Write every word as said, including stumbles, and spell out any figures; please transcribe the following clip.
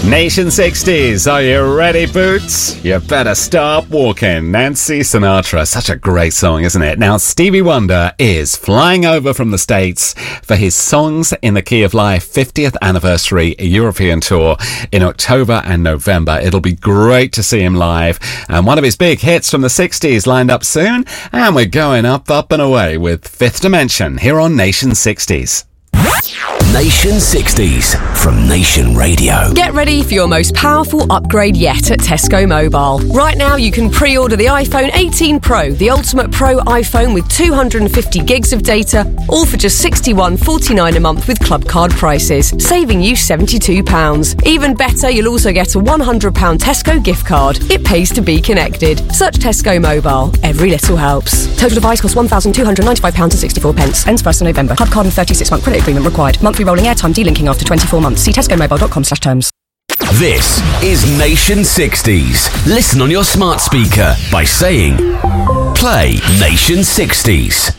Nation sixties, are you ready, Boots? You better start walking. Nancy Sinatra, such a great song, isn't it? Now, Stevie Wonder is flying over from the States for his Songs in the Key of Life fiftieth Anniversary European Tour in October and November. It'll be great to see him live. And one of his big hits from the sixties lined up soon. And we're going up, up and away with Fifth Dimension here on Nation sixties. Nation sixties from Nation Radio. Get ready for your most powerful upgrade yet at Tesco Mobile. Right now you can pre-order the iPhone eighteen Pro, the Ultimate Pro iPhone with two hundred fifty gigs of data, all for just sixty-one pounds forty-nine a month with club card prices, saving you seventy-two pounds. Even better, you'll also get a one hundred pounds Tesco gift card. It pays to be connected. Search Tesco Mobile. Every little helps. Total device costs one thousand two hundred ninety-five pounds sixty-four. Ends first of November. Club card and thirty-six month credit agreement required. Monthly rolling airtime delinking after twenty-four months. See tesco mobile dot com slash terms. This is Nation sixties. Listen on your smart speaker by saying, play Nation sixties.